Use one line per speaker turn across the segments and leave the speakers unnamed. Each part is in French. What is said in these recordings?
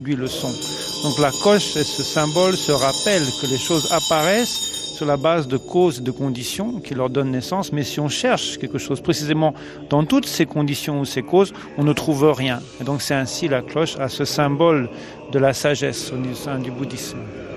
le son. Donc la coche et ce symbole se rappellent que les choses apparaissent sur la base de causes et de conditions qui leur donnent naissance, mais si on cherche quelque chose précisément dans toutes ces conditions ou ces causes, on ne trouve rien. Et donc c'est ainsi la cloche a ce symbole de la sagesse au sein du bouddhisme.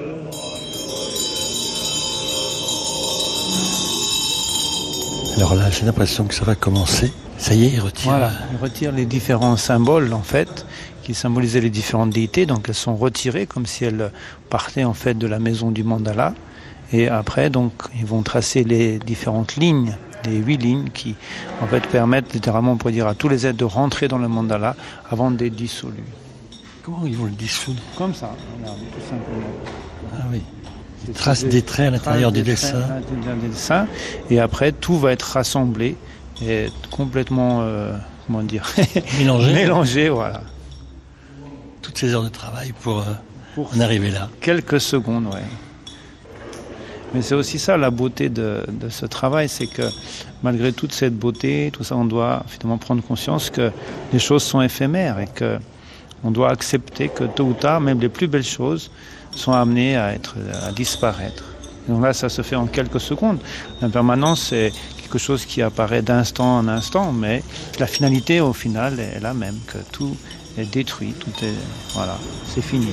Alors là, j'ai l'impression que ça va commencer. Ça y est, il retire.
Voilà, il retire les différents symboles en fait, qui symbolisaient les différentes déités. Donc elles sont retirées comme si elles partaient en fait de la maison du mandala. Et après, donc, ils vont tracer les différentes lignes, les 8 lignes qui en fait permettent littéralement, on pourrait dire, à tous les êtres de rentrer dans le mandala avant d'être dissolus.
Comment ils vont le dissoudre?
Comme ça, regardez, tout simplement.
Ah oui. Ils tracent des traits à l'intérieur du dessin.
Et après, tout va être rassemblé et complètement, comment dire, mélangé, voilà.
Toutes ces heures de travail pour en arriver là.
Quelques secondes, ouais. Mais c'est aussi ça la beauté de ce travail, c'est que malgré toute cette beauté, tout ça, on doit finalement prendre conscience que les choses sont éphémères et que on doit accepter que tôt ou tard, même les plus belles choses sont amenées à disparaître. Et donc là, ça se fait en quelques secondes. L'impermanence, c'est quelque chose qui apparaît d'instant en instant, mais la finalité, au final, est la même, que tout est détruit, tout est, voilà, c'est fini.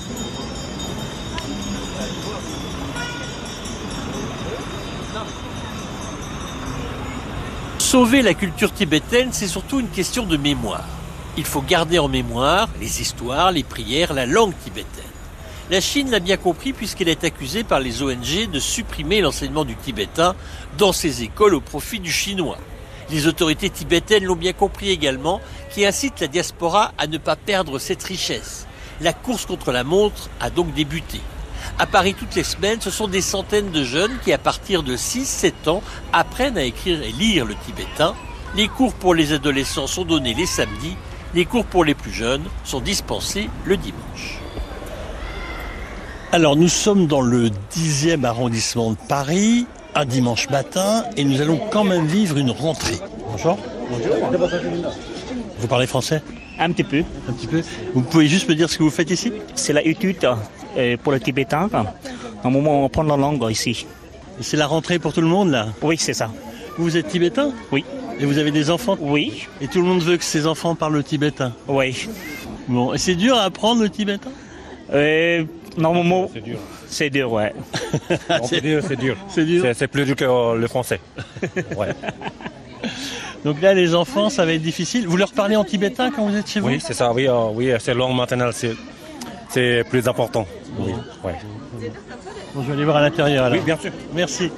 Sauver la culture tibétaine, c'est surtout une question de mémoire. Il faut garder en mémoire les histoires, les prières, la langue tibétaine. La Chine l'a bien compris puisqu'elle est accusée par les ONG de supprimer l'enseignement du tibétain dans ses écoles au profit du chinois. Les autorités tibétaines l'ont bien compris également, qui incitent la diaspora à ne pas perdre cette richesse. La course contre la montre a donc débuté. À Paris, toutes les semaines, ce sont des centaines de jeunes qui, à partir de 6-7 ans, apprennent à écrire et lire le tibétain. Les cours pour les adolescents sont donnés les samedis, les cours pour les plus jeunes sont dispensés le dimanche.
Alors, nous sommes dans le 10e arrondissement de Paris, un dimanche matin, et nous allons quand même vivre une rentrée. Bonjour. Bonjour. Vous parlez français?
Un petit peu.
Un petit peu. Vous pouvez juste me dire ce que vous faites ici?
C'est la étude pour le tibétain. Un moment, on prend la langue ici.
Et c'est la rentrée pour tout le monde, là?
Oui, c'est ça.
Vous êtes tibétain?
Oui.
Et vous avez des enfants?
Oui.
Et tout le monde veut que ses enfants parlent le tibétain?
Oui.
Bon, et c'est dur à apprendre le tibétain?
Normalement,
c'est dur.
C'est dur, ouais.
C'est dur.
C'est dur.
C'est plus dur que le français. Ouais.
Donc là, les enfants, ça va être difficile. Vous leur parlez en tibétain quand vous êtes chez vous?
Oui, c'est ça. Oui, c'est langue maternelle, c'est plus important. Oui. Ouais.
Bon, je vais aller voir à l'intérieur alors.
Oui, bien sûr.
Merci.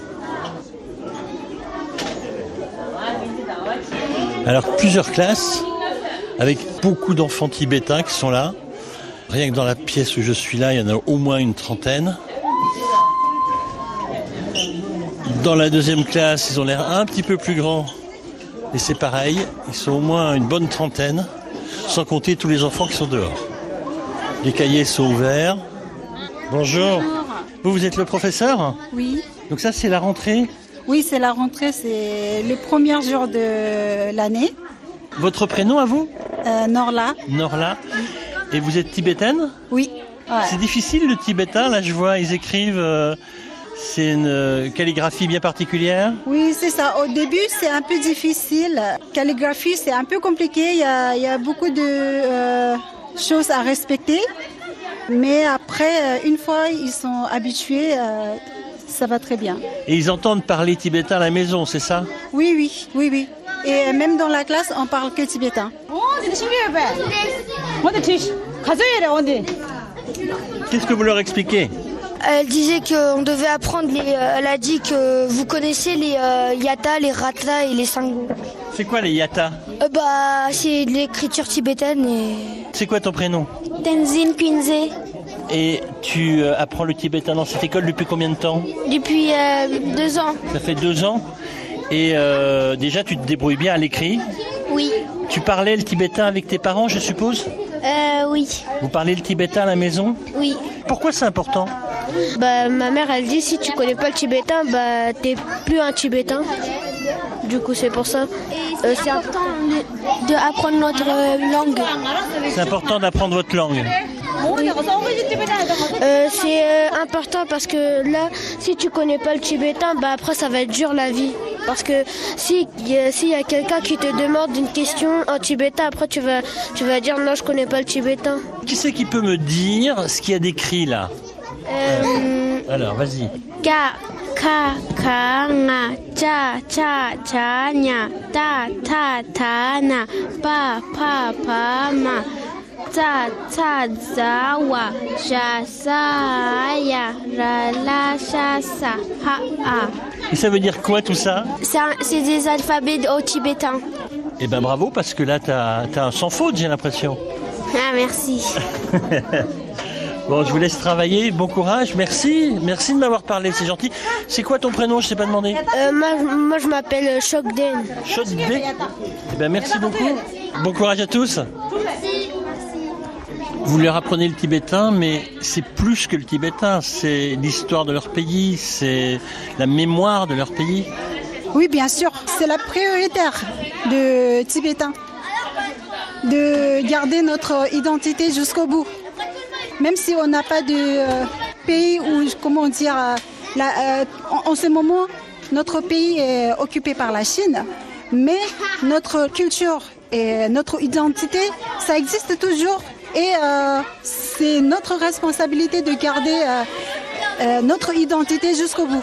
Alors, plusieurs classes avec beaucoup d'enfants tibétains qui sont là. Rien que dans la pièce où je suis là, il y en a au moins une trentaine. Dans la deuxième classe, ils ont l'air un petit peu plus grands. Et c'est pareil, ils sont au moins une bonne trentaine, sans compter tous les enfants qui sont dehors. Les cahiers sont ouverts. Bonjour. Vous êtes le professeur?
Oui.
Donc ça, c'est la rentrée?
Oui, c'est la rentrée, c'est le premier jour de l'année.
Votre prénom à vous?
Norla.
Norla. Et vous êtes tibétaine?
Oui. Ouais.
C'est difficile le tibétain, là je vois, ils écrivent... C'est une calligraphie bien particulière?
Oui, c'est ça. Au début, c'est un peu difficile. Calligraphie, c'est un peu compliqué. Il y a beaucoup de choses à respecter. Mais après, une fois ils sont habitués, ça va très bien.
Et ils entendent parler tibétain à la maison, c'est ça?
Oui. Et même dans la classe, on parle que tibétain.
Qu'est-ce que vous leur expliquez?
Elle disait qu'on devait apprendre elle a dit que vous connaissez les yatas, les ratas et les sangos.
C'est quoi les yatas?
C'est de l'écriture tibétaine et...
C'est quoi ton prénom?
Tenzin Quinze.
Et tu apprends le tibétain dans cette école depuis combien de temps?
Depuis 2 ans.
Ça fait 2 ans. Et déjà tu te débrouilles bien à l'écrit?
Oui.
Tu parlais le tibétain avec tes parents, je suppose?
Oui.
Vous parlez le tibétain à la maison?
Oui.
Pourquoi c'est important?
Ma mère elle dit si tu connais pas le tibétain, t'es plus un tibétain. Du coup c'est pour ça. C'est important d'apprendre notre langue.
C'est important d'apprendre votre langue.
C'est important parce que là, si tu connais pas le tibétain, bah après ça va être dur la vie. Parce que s'il y a quelqu'un qui te demande une question en tibétain, après tu vas dire non, je connais pas le tibétain.
Qui c'est qui peut me dire ce qu'il y a décrit là? Alors, vas-y.
Ka, ka, nga, cha, nya, ta, na, pa, ma. Za, wa, sa, ya, la, sa, ha.
Et ça veut dire quoi tout ça?
C'est des alphabets au tibétain.
Eh ben bravo, parce que là, t'as un sans faute, j'ai l'impression.
Ah, merci.
Bon, je vous laisse travailler, bon courage, merci de m'avoir parlé, c'est gentil. C'est quoi ton prénom, je t'ai pas demandé?
Moi, je m'appelle Chokden.
Chokden. Eh ben merci beaucoup, bon courage à tous. Vous leur apprenez le tibétain, mais c'est plus que le tibétain, c'est l'histoire de leur pays, c'est la mémoire de leur pays.
Oui, bien sûr, c'est la prioritaire de tibétain, de garder notre identité jusqu'au bout. Même si on n'a pas de pays où, comment dire, en ce moment, notre pays est occupé par la Chine, mais notre culture et notre identité, ça existe toujours. Et c'est notre responsabilité de garder notre identité jusqu'au bout.